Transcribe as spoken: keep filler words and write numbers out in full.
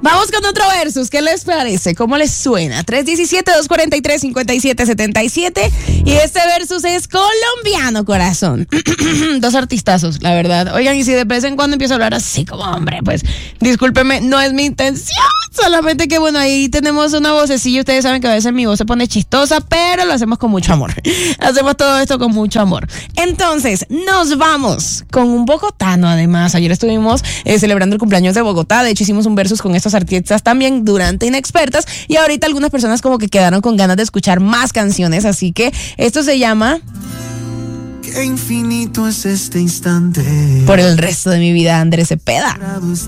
Vamos con otro versus. ¿Qué les parece? ¿Cómo les suena? tres uno siete, dos cuatro tres, cinco siete siete siete. Y este versus es colombiano, corazón. Dos artistazos, la verdad. Oigan, y si de vez en cuando empiezo a hablar así como hombre, pues discúlpeme, no es mi intención. Solamente que bueno, ahí tenemos una vocecilla. Ustedes saben que a veces mi voz se pone chistosa, pero lo hacemos con mucho amor. Hacemos todo esto con mucho amor. Entonces, nos vamos con un bogotano, además. Ayer estuvimos eh, celebrando el cumpleaños de Bogotá. De hecho, hicimos un versus con estos artistas también durante Inexpertas. Y ahorita algunas personas como que quedaron con ganas de escuchar más canciones. Así que esto se llama... Qué infinito es este instante. Por el resto de mi vida, Andrés Cepeda.